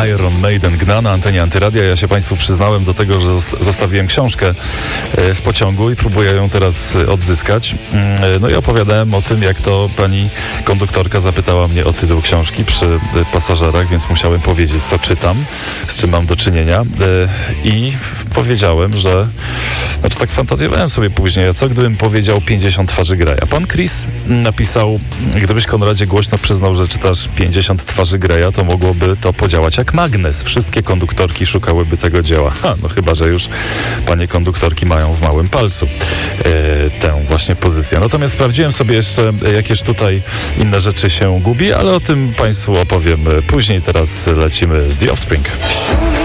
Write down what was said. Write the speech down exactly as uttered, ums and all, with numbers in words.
Iron Maiden, gra na antenie Antyradia. Ja się Państwu przyznałem do tego, że zostawiłem książkę w pociągu i próbuję ją teraz odzyskać. No i opowiadałem o tym, jak to pani konduktorka zapytała mnie o tytuł książki przy pasażerach, więc musiałem powiedzieć, co czytam, z czym mam do czynienia. I powiedziałem, że... Znaczy tak fantazjowałem sobie później, a co gdybym powiedział pięćdziesiąt twarzy Greya? Pan Chris napisał, gdybyś, Konradzie, głośno przyznał, że czytasz pięćdziesiąt twarzy Greya, to mogłoby to podziałać jak magnes. Wszystkie konduktorki szukałyby tego dzieła. Ha, no chyba, że już panie konduktorki mają w małym palcu e, tę właśnie pozycję. Natomiast sprawdziłem sobie jeszcze, jakież tutaj inne rzeczy się gubi, ale o tym Państwu opowiem później. Teraz lecimy z The Offspring.